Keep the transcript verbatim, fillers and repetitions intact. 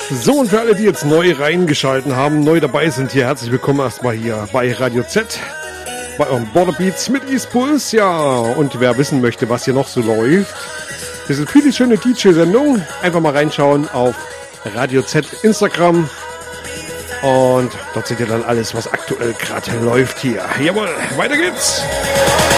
So, und für alle, die jetzt neu reingeschalten haben, neu dabei sind hier, herzlich willkommen erstmal hier bei Radio Z, bei eurem Border Beats mit Eastpuls. Ja, und wer wissen möchte, was hier noch so läuft, das ist viele schöne D J-Sendung. Einfach mal reinschauen auf Radio Z Instagram. Und dort seht ihr dann alles, was aktuell gerade läuft hier. Jawohl, weiter geht's.